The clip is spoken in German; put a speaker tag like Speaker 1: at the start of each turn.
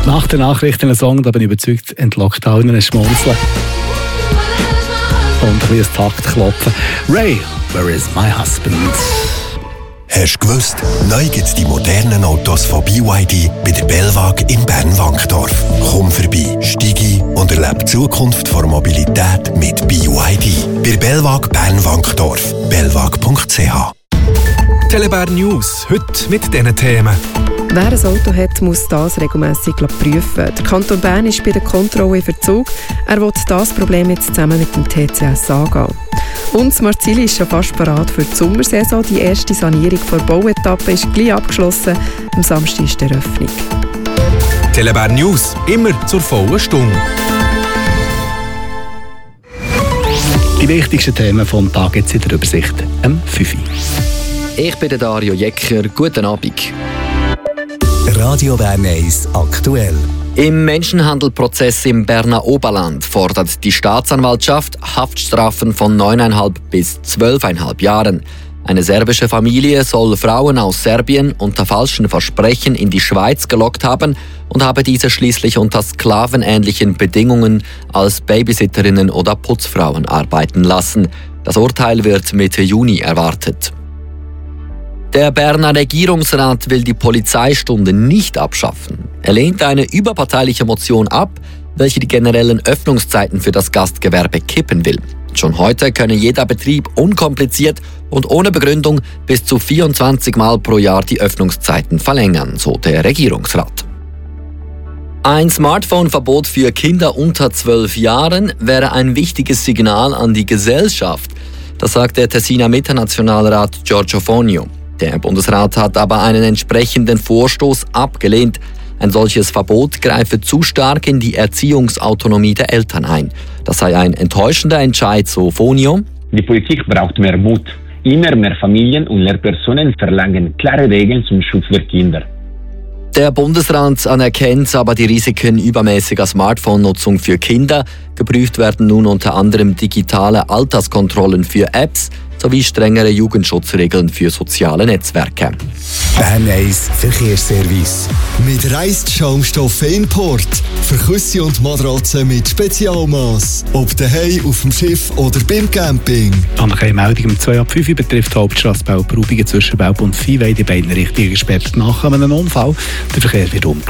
Speaker 1: Nach den Nachrichten ein Song, da bin ich überzeugt, entlockt allen ein Schmunzeln. Und ein bisschen Takt klopfen. Ray, where is my husband?
Speaker 2: Hast du gewusst, neu gibt es die modernen Autos von BYD bei der Belwag in Bern-Wankdorf. Komm vorbei, steig ein und erlebe die Zukunft der Mobilität mit BYD. Bei der Belwag Bern-Wankdorf. belwag.ch.
Speaker 3: Telebär News, heute mit diesen Themen.
Speaker 4: Wer ein Auto hat, muss das regelmässig prüfen. Der Kanton Bern ist bei der Kontrolle in Verzug. Er will das Problem jetzt zusammen mit dem TCS angehen. Und das Marzili ist schon fast bereit für die Sommersaison. Die erste Sanierung der Bauetappe ist gleich abgeschlossen. Am Samstag ist die Eröffnung.
Speaker 3: Telebär News, immer zur vollen Stunde.
Speaker 1: Die wichtigsten Themen vom Tag jetzt in der Übersicht am 5.
Speaker 5: Ich bin der Dario Jecker. Guten Abend.
Speaker 2: Radio Bern 1 aktuell.
Speaker 5: Im Menschenhandelprozess im Berner Oberland fordert die Staatsanwaltschaft Haftstrafen von 9,5 bis 12,5 Jahren. Eine serbische Familie soll Frauen aus Serbien unter falschen Versprechen in die Schweiz gelockt haben und habe diese schließlich unter sklavenähnlichen Bedingungen als Babysitterinnen oder Putzfrauen arbeiten lassen. Das Urteil wird Mitte Juni erwartet. Der Berner Regierungsrat will die Polizeistunden nicht abschaffen. Er lehnt eine überparteiliche Motion ab, welche die generellen Öffnungszeiten für das Gastgewerbe kippen will. Schon heute könne jeder Betrieb unkompliziert und ohne Begründung bis zu 24 Mal pro Jahr die Öffnungszeiten verlängern, so der Regierungsrat. Ein Smartphone-Verbot für Kinder unter 12 Jahren wäre ein wichtiges Signal an die Gesellschaft. Das sagt der Tessiner Mitternationalrat Giorgio Fonio. Der Bundesrat hat aber einen entsprechenden Vorstoß abgelehnt. Ein solches Verbot greife zu stark in die Erziehungsautonomie der Eltern ein. Das sei ein enttäuschender Entscheid, so Fonio.
Speaker 6: Die Politik braucht mehr Mut. Immer mehr Familien und Lehrpersonen verlangen klare Regeln zum Schutz der Kinder.
Speaker 5: Der Bundesrat anerkennt aber die Risiken übermäßiger Smartphone-Nutzung für Kinder. Geprüft werden nun unter anderem digitale Alterskontrollen für Apps sowie strengere Jugendschutzregeln für soziale Netzwerke.
Speaker 2: Bern 1 Verkehrsservice. Mit Reisschaumstoff Import. Für Küsse und Matratzen mit Spezialmaß. Ob daheim, auf dem Schiff oder beim Camping.
Speaker 1: An einer Meldung um 2 ab 5 betrifft die Hauptstrasse Belp-Rubingen zwischen Belp und Viehweide. Die beiden Richtungen gesperrt nach einem Unfall. Der Verkehr wird